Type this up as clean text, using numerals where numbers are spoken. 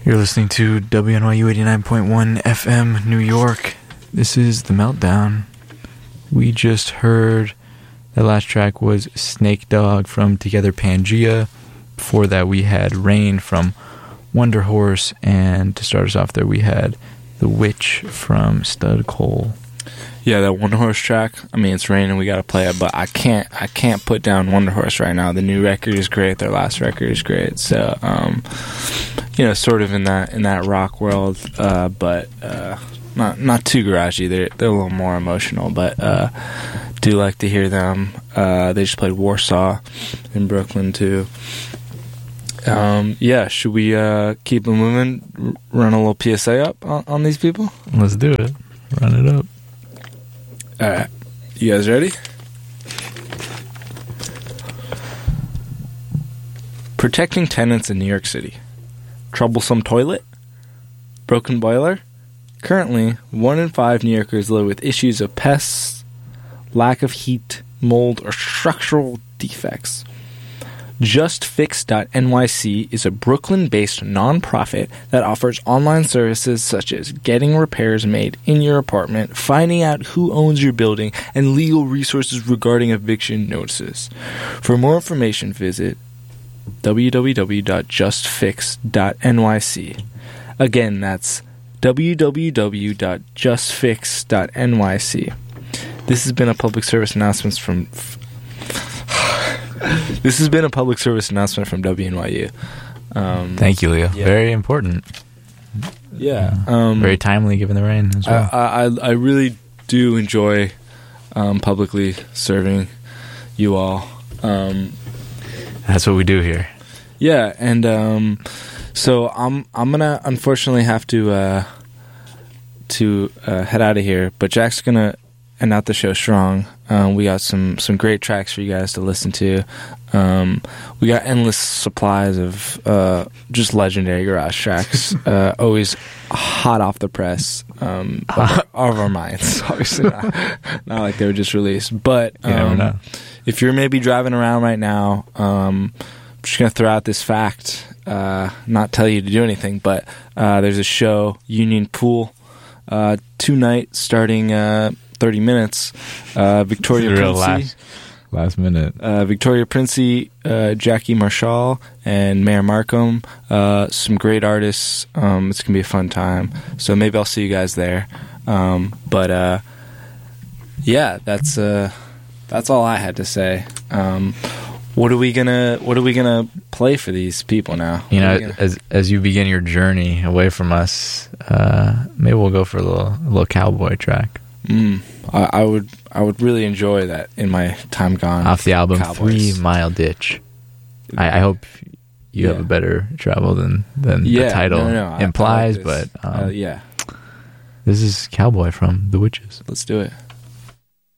You're listening to WNYU 89.1 FM, New York. This is The Meltdown. We just heard the last track was Snake Dog from Together Pangea. Before that, we had Rain from Wonder Horse. And to start us off there, we had The Witch from Stud Cole. Yeah, that Wonder Horse track. I mean, it's raining, we gotta play it, but I can't put down Wonder Horse right now. The new record is great. Their last record is great. So, sort of in that rock world, but not too garagey. They're a little more emotional, but do like to hear them. They just played Warsaw in Brooklyn too. Should we keep them moving? Run a little PSA up on these people? Let's do it. Run it up. All right, you guys ready? Protecting tenants in New York City. Troublesome toilet? Broken boiler? Currently, 1 in 5 New Yorkers live with issues of pests, lack of heat, mold, or structural defects. JustFix.nyc is a Brooklyn-based nonprofit that offers online services such as getting repairs made in your apartment, finding out who owns your building, and legal resources regarding eviction notices. For more information, visit www.justfix.nyc. Again, that's www.justfix.nyc. This has been a public service announcement from WNYU. Thank you, Leo. Yeah. Very important. Yeah. Very timely given the rain as well. I really do enjoy publicly serving you all. That's what we do here. Yeah, and so I'm gonna unfortunately have to head out of here, but Jack's gonna end out the show strong. We got some great tracks for you guys to listen to. We got endless supplies of just legendary garage tracks, always hot off the press, of our minds. Obviously not like they were just released, but you never know. If you're maybe driving around right now, I'm just gonna throw out this fact, not tell you to do anything, but there's a show, Union Pool, tonight starting 30 minutes. Victoria Princi, last minute. Victoria Princi, Jackie Marshall, and Mayor Markham. Some great artists. It's gonna be a fun time. So maybe I'll see you guys there. Yeah, that's all I had to say. What are we gonna play for these people now? You know, as you begin your journey away from us, maybe we'll go for a little cowboy track. I would really enjoy that in my time gone. Off the album Cowboys. 3 Mile Ditch. I hope you have a better travel than the title implies, I like this. but this is Cowboy from The Witches. Let's do it.